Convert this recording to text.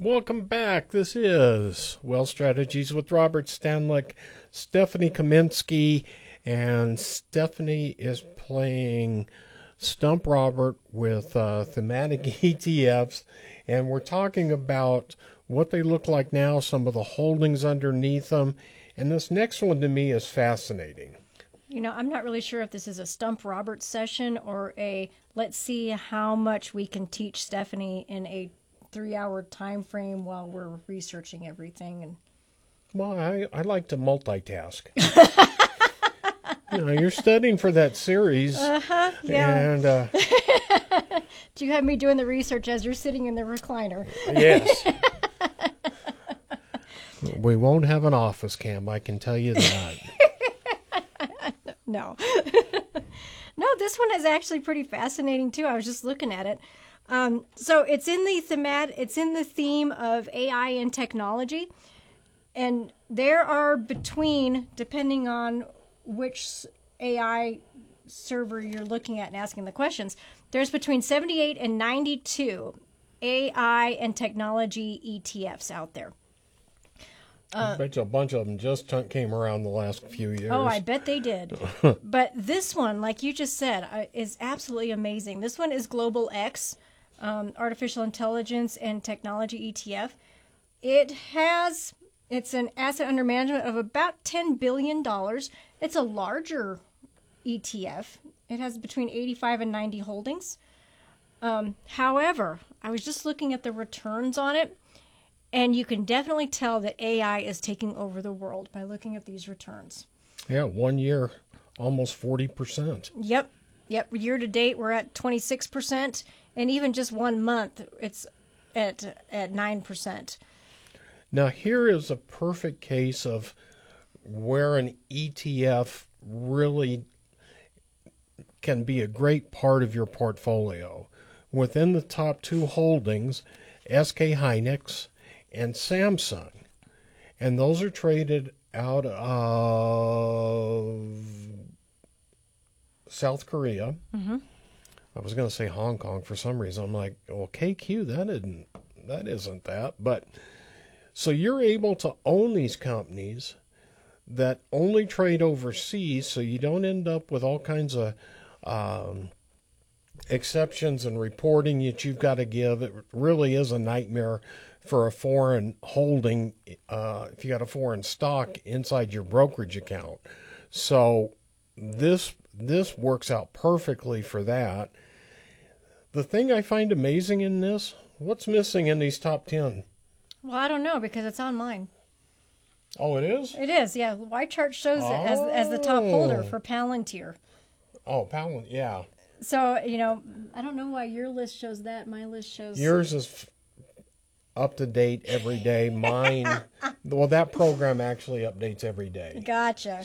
Welcome back. This is Wealth Strategies with Robert Stanlick, Stephanie Kaminsky, and Stephanie is playing Stump Robert with thematic ETFs, and we're talking about what they look like now, some of the holdings underneath them, and this next one to me is fascinating. I'm not really sure if this is a Stump Robert session or a let's see how much we can teach Stephanie in a 3-hour time frame while we're researching everything. And well, I like to multitask. You're studying for that series. Yeah. And Do you have me doing the research as you're sitting in the recliner? yes. We won't have an office cam, I can tell you that. No. No, this one is actually pretty fascinating too. I was just looking at it. So it's in the theme of AI and technology. And there are depending on which AI server you're looking at and asking the questions, there's between 78 and 92 AI and technology ETFs out there. I bet you a bunch of them just came around the last few years. Oh, I bet they did. But this one, like you just said, is absolutely amazing. This one is Global X, Artificial Intelligence and Technology ETF. It's an asset under management of about $10 billion. It's a larger ETF. It has between 85 and 90 holdings. However, I was just looking at the returns on it, and you can definitely tell that AI is taking over the world by looking at these returns. Yeah, 1 year, almost 40%. Yep. Year to date, we're at 26%, and even just 1 month, it's at 9%. Now, here is a perfect case of where an ETF really can be a great part of your portfolio. Within the top two holdings, SK Hynix and Samsung. And those are traded out of South Korea. Mm-hmm. I was going to say Hong Kong for some reason. I'm like, well, KQ, that isn't that. But so you're able to own these companies that only trade overseas, so you don't end up with all kinds of exceptions and reporting that you've got to give. It really is a nightmare for a foreign holding if you got a foreign stock inside your brokerage account. So this works out perfectly for that. The thing I find amazing in this, what's missing in these top 10? Well, I don't know because it's on mine. Oh, it is? It is, yeah. YChart shows it as the top holder for Palantir. Oh, Palantir, yeah. So, I don't know why your list shows that. My list shows... Yours is up to date every day. Mine, well, that program actually updates every day. Gotcha.